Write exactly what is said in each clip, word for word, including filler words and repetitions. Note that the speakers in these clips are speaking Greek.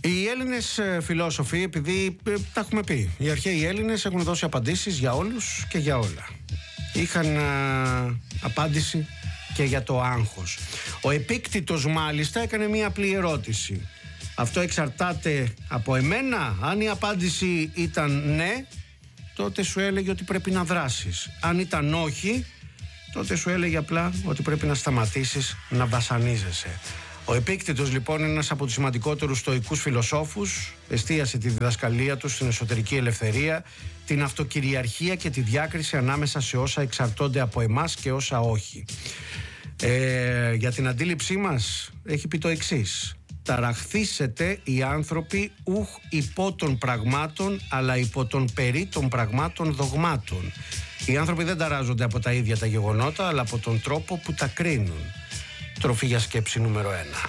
Οι Έλληνες φιλόσοφοι, επειδή τα έχουμε πει, οι αρχαίοι Έλληνες έχουν δώσει απαντήσεις για όλους και για όλα. Είχαν α, απάντηση και για το άγχος. Ο Επίκτητος μάλιστα έκανε μία απλή ερώτηση. Αυτό εξαρτάται από εμένα? Αν η απάντηση ήταν ναι, τότε σου έλεγε ότι πρέπει να δράσεις. Αν ήταν όχι, τότε σου έλεγε απλά ότι πρέπει να σταματήσεις να βασανίζεσαι. Ο Επίκτητος λοιπόν είναι ένας από τους σημαντικότερους στοικούς φιλοσόφους. Εστίασε τη διδασκαλία του στην εσωτερική ελευθερία, την αυτοκυριαρχία και τη διάκριση ανάμεσα σε όσα εξαρτώνται από εμάς και όσα όχι. Ε, για την αντίληψή μας έχει πει το εξής: ταραχθήσετε οι άνθρωποι ουχ υπό των πραγμάτων, αλλά υπό των περί των πραγμάτων δογμάτων. Οι άνθρωποι δεν ταράζονται από τα ίδια τα γεγονότα, αλλά από τον τρόπο που τα κρίνουν. Τροφή για σκέψη νούμερο ένα.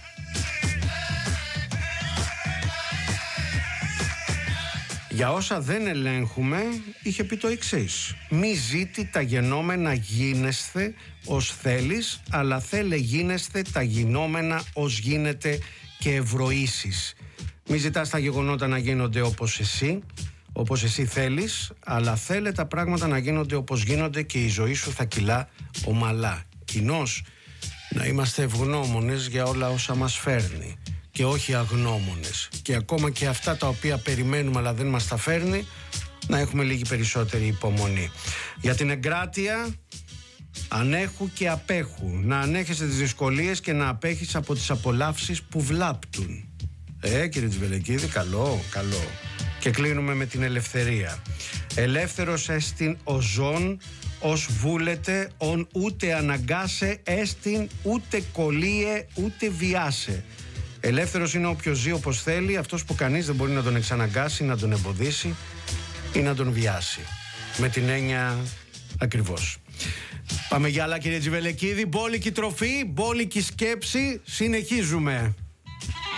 Για όσα δεν ελέγχουμε, είχε πει το εξής: μη ζήτη τα γενόμενα γίνεσθε ως θέλεις, αλλά θέλε γίνεσθε τα γινόμενα ως γίνεται και ευρωήσεις. Μη ζητάς τα γεγονότα να γίνονται όπως εσύ, όπως εσύ θέλεις, αλλά θέλε τα πράγματα να γίνονται όπως γίνονται και η ζωή σου θα κυλά ομαλά. Κοινώς, να είμαστε ευγνώμονες για όλα όσα μας φέρνει και όχι αγνώμονες, και ακόμα και αυτά τα οποία περιμένουμε αλλά δεν μας τα φέρνει, να έχουμε λίγη περισσότερη υπομονή. Για την εγκράτεια, ανέχου και απέχου. Να ανέχεσαι τις δυσκολίες και να απέχεις από τις απολαύσεις που βλάπτουν. Ε, κύριε Τζιβελεκίδη, καλό, καλό. Και κλείνουμε με την ελευθερία. Ελεύθερος έστιν ο ζών, ως βούλετε, ον ούτε αναγκάσε, έστιν ούτε κολλίε, ούτε βιάσε. Ελεύθερος είναι όποιος ζει όπως θέλει, αυτός που κανείς δεν μπορεί να τον εξαναγκάσει, να τον εμποδίσει ή να τον βιάσει. Με την έννοια ακριβώς. Πάμε για άλλα, κύριε Τζιβελεκίδη. Μπόλικη τροφή, μπόλικη σκέψη. Συνεχίζουμε.